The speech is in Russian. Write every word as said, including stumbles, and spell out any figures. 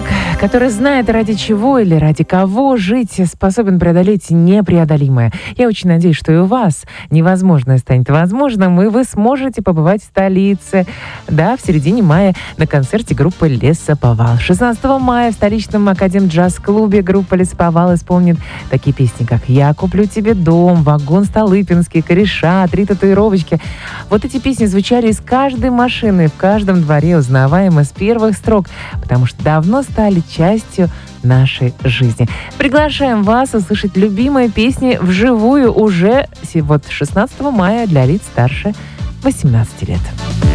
Человек, который знает, ради чего или ради кого жить, способен преодолеть непреодолимое. Я очень надеюсь, что и у вас невозможное станет возможным, и вы сможете побывать в столице, да, в середине мая на концерте группы «Лесоповал». шестнадцатого мая в столичном Академ-джаз-клубе группа «Лесоповал» исполнит такие песни, как «Я куплю тебе дом», «Вагон Столыпинский», «Кореша», «Три татуировочки». Вот эти песни звучали из каждой машины, в каждом дворе, узнаваемо с первых строк, потому что давно стали частью нашей жизни. Приглашаем вас услышать любимые песни вживую уже вот шестнадцатого мая для лиц старше восемнадцати лет.